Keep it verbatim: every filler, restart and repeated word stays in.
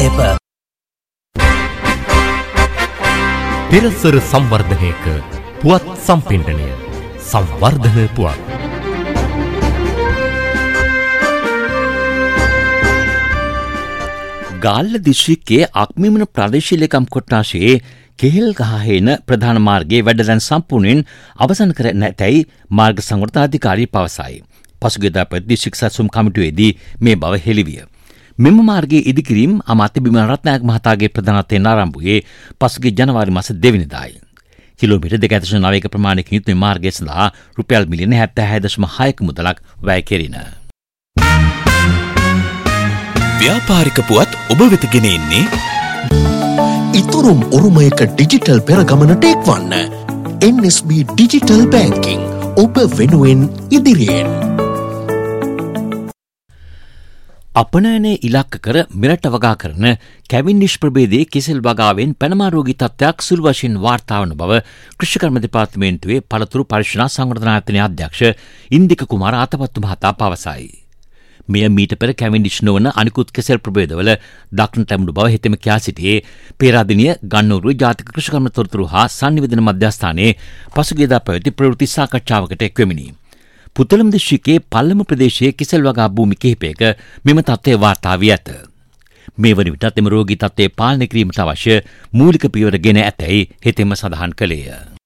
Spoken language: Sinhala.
ප්‍රදීප. පෙරසර සංවර්ධනයක පුවත් සම්පින්ඩනය සංවර්ධන පුවත්. ගාල්ල දිස්ත්‍රික්කයේ අක්මිමන ප්‍රදේශීය ලේකම් කොට්ටාශයේ කෙහෙල්ගහහේන ප්‍රධාන මාර්ගයේ වැඩදැන් සම්පූර්ණයෙන් අවසන් කර නැතැයි මාර්ග සංවර්ධන අධිකාරී පවසයි. පසුගියදා දිස්ත්‍රික් සැලසුම් කමිටුවේදී මේ බව හෙළිවිය. මෙම මාර්ගයේ ඉදිකිරීම අමාත්‍ය බිමල් රත්නායක මහතාගේ ප්‍රධානත්වයෙන් ආරම්භ වූයේ පසුගිය ජනවාරි මාස දෙවැනිදායි. කිලෝමීටර් දෙක දශම නවයක ප්‍රමාණයකින් යුත් මේ මාර්ගය සඳහා රුපියල් මිලියන හැත්තෑ හය දශම හයක මුදලක් වැය කෙරින. ව්‍යාපාරික පුවත් ඔබ වෙත ගෙන එන්නේ ඉතුරුම් උරුමයක ඩිජිටල් පෙරගමනට එක්වන්න. එන් එස් බී ඩිජිටල් බැංකිං ඔබ වෙනුවෙන් ඉදිරියෙන්. අපනයනය ඉලක්ක කර මෙරට වගා කරන කැවින්ඩිෂ් ප්‍රභේදයේ කෙසෙල් වගාවෙන් පැනමාරෝගී තත්ත්වයක් සුළු වශයෙන් වාර්තා වන බව කෘෂිකර්ම දෙපාර්තමේන්තුවේ පළතුරු පරීක්ෂණ සංවර්ධන ආයතනයේ අධ්‍යක්ෂ ඉන්දික කුමාර ආතපත්තු මහතා පවසයි. මෙය මීට පෙර කැවින්ඩිෂ් නොවන අනිකුත් කෙසෙල් ප්‍රභේදවල දක්නට ලැබුණු බව හෙතෙම කියා සිටියේ පේරාදෙණිය ගන්නෝරුවේ ජාතික කෘෂිකර්ම තොරතුරු හා සංනිවේදන මධ්‍යස්ථානයේ පසුගියදා පැවති ප්‍රවෘත්ති සාකච්ඡාවකට එක්වෙමිනි. පුත්තලම දිස්ත්‍රික්කයේ පල්ලම ප්‍රදේශයේ කෙසෙල් වගා භූමි කිහිපයක මෙම තත්ත්වය වාර්තා වී ඇත. මේ වන විටත් එම රෝගී තත්ත්වය පාලනය කිරීමට අවශ්‍ය මූලික පියවර ගෙන ඇතැයි හෙතෙම සඳහන් කළේය.